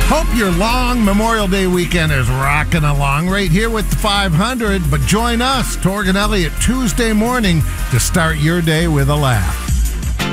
Hope your long Memorial Day weekend is rocking along right here with the 500. But join us, Torg and Elliott, Tuesday morning to start your day with a laugh.